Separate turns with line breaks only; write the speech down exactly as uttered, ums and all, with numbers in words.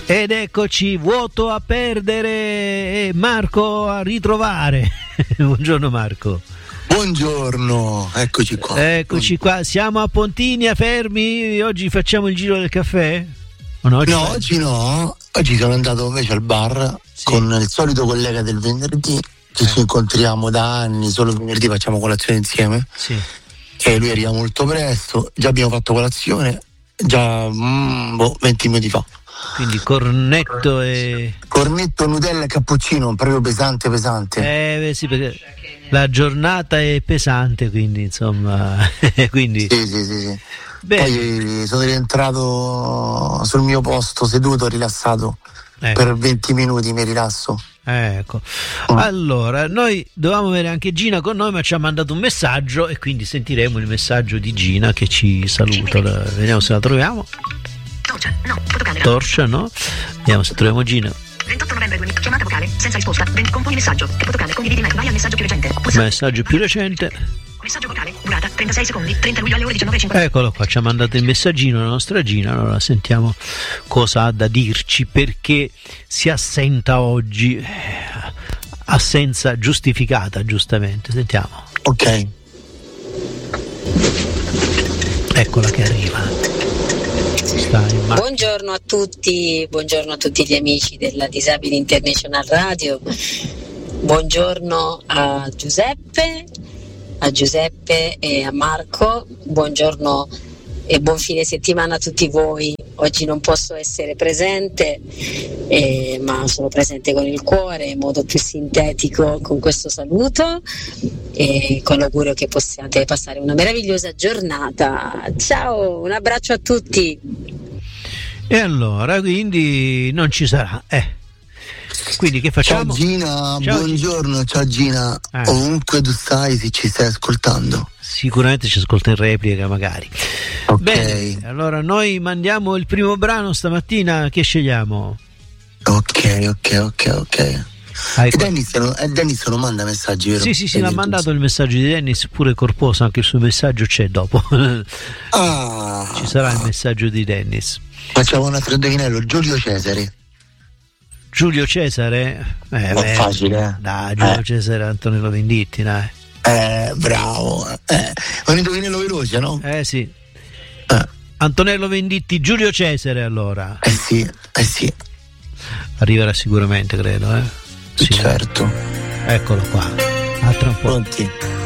Ed eccoci, vuoto a perdere e Marco a ritrovare. Buongiorno Marco.
Buongiorno, eccoci qua.
Eccoci qua, siamo a Pontinia, fermi. Oggi facciamo il giro del caffè? O no, oggi,
no, oggi no. Oggi sono andato invece al bar, sì, con il solito collega del venerdì, che eh. ci incontriamo da anni, solo il venerdì facciamo colazione insieme.
Sì.
E lui arriva molto presto, già abbiamo fatto colazione, già mm, boh, venti minuti fa.
Quindi cornetto e...
Cornetto, Nutella e cappuccino, proprio pesante pesante.
Eh beh, sì, perché la giornata è pesante, quindi insomma... quindi...
Sì, sì, sì, sì. Poi sono rientrato sul mio posto, seduto, rilassato. Ecco. Per venti minuti mi rilasso.
Ecco. Mm. Allora, noi dovevamo avere anche Gina con noi, ma ci ha mandato un messaggio e quindi sentiremo il messaggio di Gina che ci saluta. Vediamo se la troviamo.
Torcia, no, fotocamera.
Torcia, no? Vediamo se troviamo Gina.
ventotto novembre duemila, chiamata vocale, senza risposta. venti, componi messaggio. Fotocamera, condividi like, vai al messaggio più recente. Pulsante.
Messaggio più recente.
Messaggio vocale, durata trentasei secondi, trenta luglio alle ore diciannove e cinquanta.
Eccolo qua, ci ha mandato il messaggino la nostra Gina. Allora sentiamo cosa ha da dirci, perché si assenta oggi. Assenza giustificata, giustamente. Sentiamo.
Ok.
Eccola che arriva.
Buongiorno a tutti, buongiorno a tutti gli amici della Disabili International Radio. Buongiorno a Giuseppe, a Giuseppe e a Marco. Buongiorno e buon fine settimana a tutti voi. Oggi non posso essere presente, eh, ma sono presente con il cuore in modo più sintetico con questo saluto e con l'augurio che possiate passare una meravigliosa giornata. Ciao, un abbraccio a tutti.
E allora, quindi non ci sarà. Eh. Quindi che facciamo?
Ciao Gina, ciao, buongiorno, ciao Gina, eh. Ovunque tu stai, se ci stai ascoltando.
Sicuramente ci ascolta in replica magari.
Ok.
Bene, allora noi mandiamo il primo brano stamattina, che scegliamo?
Ok, ok, ok, ok. Ah, e Dennis non, eh, Dennis non manda messaggi, vero?
Sì, sì, sì, l'ha mandato il messaggio di Dennis, pure corposo, anche il suo messaggio c'è dopo.
Ah.
Ci sarà il messaggio di Dennis.
Facciamo un altro indovinello, Giulio Cesare.
Giulio Cesare? Eh,
non è facile, eh?
Dai, Giulio
eh.
Cesare, Antonello Venditti, dai.
Eh, bravo. Eh, un indovinello veloce, no?
Eh sì.
Eh.
Antonello Venditti, Giulio Cesare, allora.
Eh sì, eh sì.
Arriverà sicuramente, credo, eh?
Sì, certo.
Eccolo qua. A tra un po'.
Pronti?